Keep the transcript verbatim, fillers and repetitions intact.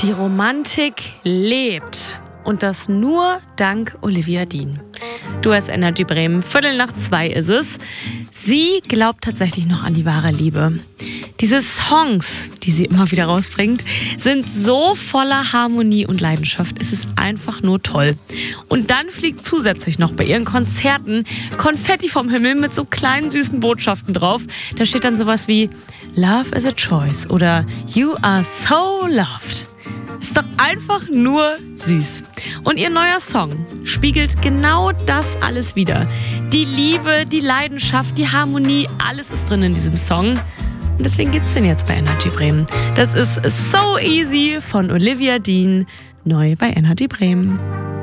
Die Romantik lebt. Und das nur dank Olivia Dean. Du hast Energy Bremen. Viertel nach zwei ist es. Sie glaubt tatsächlich noch an die wahre Liebe. Diese Songs, die sie immer wieder rausbringt, sind so voller Harmonie und Leidenschaft. Es ist einfach nur toll. Und dann fliegt zusätzlich noch bei ihren Konzerten Konfetti vom Himmel mit so kleinen süßen Botschaften drauf. Da steht dann sowas wie Love is a choice oder You are so loved. Ist doch einfach nur süß. Und ihr neuer Song spiegelt genau das alles wider. Die Liebe, die Leidenschaft, die Harmonie, alles ist drin in diesem Song. Und deswegen gibt's den jetzt bei Energy Bremen. Das ist So Easy von Olivia Dean, neu bei Energy Bremen.